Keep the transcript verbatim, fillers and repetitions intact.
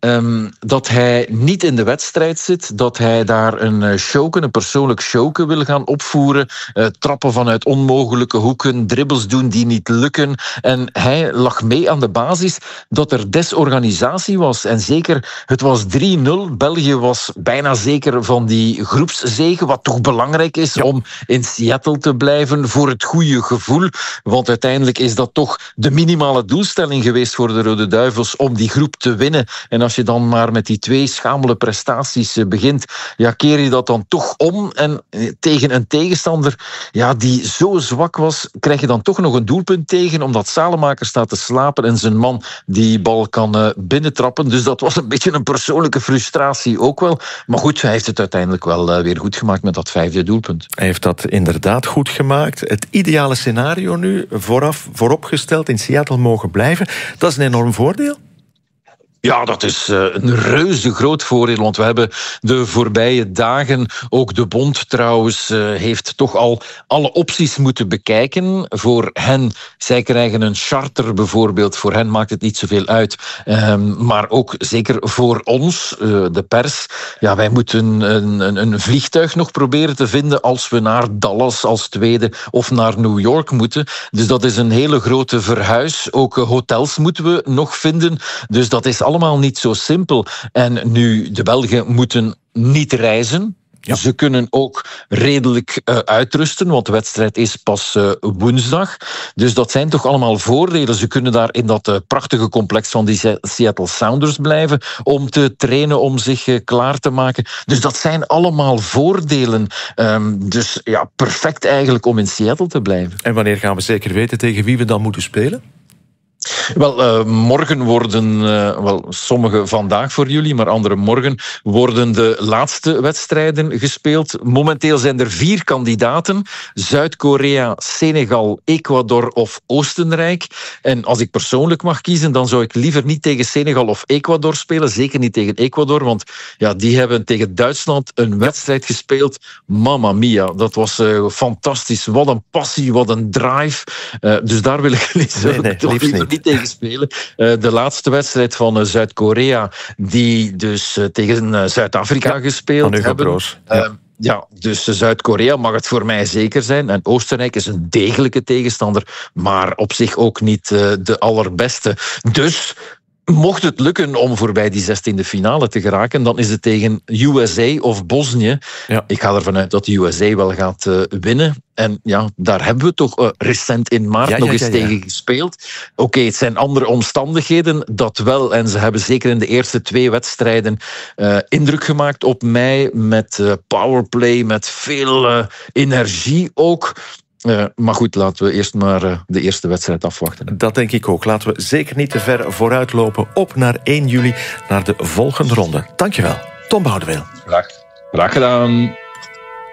um, dat hij niet in de wedstrijd zit, dat hij daar een showke, een persoonlijk showke wil gaan opvoeren, uh, trappen vanuit onmogelijke hoeken, dribbels doen die niet lukken. En hij lag mee aan de basis dat er desorganisatie was. En zeker, het was drie nul. België was bijna zeker van die groepszege, wat toch belangrijk is ja. om in Seattle te blijven voor het goede gevoel. Want uiteindelijk is dat toch de minimale doelstelling geweest voor de Rode Duivels om die groep te winnen. En als je dan maar met die twee schamele prestaties begint, ja, keer je dat dan toch om. En tegen een tegenstander ja, die zo zwak was, krijg je dan toch nog een doelpunt tegen, omdat Salemaker staat te slapen en zijn man die bal kan uh, binnentrappen. Dus dat was een beetje een persoonlijke frustratie ook wel. Maar goed, hij heeft het uiteindelijk wel uh, weer goed gemaakt met dat vijfde doelpunt. Hij heeft dat inderdaad goed gemaakt. Het ideale scenario nu, vooraf, vooropgesteld, in Seattle mogen blijven. Dat is een enorm voordeel. Ja, dat is een reuze groot voordeel, want we hebben de voorbije dagen, ook de bond trouwens, heeft toch al alle opties moeten bekijken. Voor hen, zij krijgen een charter bijvoorbeeld, voor hen maakt het niet zoveel uit. Um, maar ook zeker voor ons, uh, de pers, ja, wij moeten een, een, een vliegtuig nog proberen te vinden als we naar Dallas als tweede of naar New York moeten. Dus dat is een hele grote verhuis. Ook hotels moeten we nog vinden. Dus dat is allemaal niet zo simpel. En nu, de Belgen moeten niet reizen. Ja. Ze kunnen ook redelijk uh, uitrusten, want de wedstrijd is pas uh, woensdag. Dus dat zijn toch allemaal voordelen. Ze kunnen daar in dat uh, prachtige complex van die Seattle Sounders blijven om te trainen, om zich uh, klaar te maken. Dus dat zijn allemaal voordelen. Um, dus ja, perfect eigenlijk om in Seattle te blijven. En wanneer gaan we zeker weten tegen wie we dan moeten spelen? Wel, uh, morgen worden, uh, wel, sommige vandaag voor jullie, maar andere morgen, worden de laatste wedstrijden gespeeld. Momenteel zijn er vier kandidaten. Zuid-Korea, Senegal, Ecuador of Oostenrijk. En als ik persoonlijk mag kiezen, dan zou ik liever niet tegen Senegal of Ecuador spelen. Zeker niet tegen Ecuador, want ja, die hebben tegen Duitsland een wedstrijd gespeeld. Mamma mia, dat was uh, fantastisch. Wat een passie, wat een drive. Uh, dus daar wil ik niet, nee, nee, toch liever niet. niet tegen spelen. Uh, de laatste wedstrijd van uh, Zuid-Korea, die dus uh, tegen uh, Zuid-Afrika ja, gespeeld hebben. Broos, ja. Uh, ja, dus uh, Zuid-Korea mag het voor mij zeker zijn. En Oostenrijk is een degelijke tegenstander, maar op zich ook niet uh, de allerbeste. Dus mocht het lukken om voorbij die zestiende finale te geraken, dan is het tegen U S A of Bosnië. Ja. Ik ga ervan uit dat de U S A wel gaat uh, winnen. En ja, daar hebben we toch uh, recent in maart ja, nog ja, eens ja, ja. tegen gespeeld. Oké, okay, het zijn andere omstandigheden, dat wel. En ze hebben zeker in de eerste twee wedstrijden uh, indruk gemaakt op mij. Met uh, powerplay, met veel uh, energie ook. Uh, maar goed, laten we eerst maar uh, de eerste wedstrijd afwachten. Dat denk ik ook. Laten we zeker niet te ver vooruitlopen. Op naar één juli, naar de volgende ronde. Dankjewel, Tom Boudeweel. Graag, graag gedaan.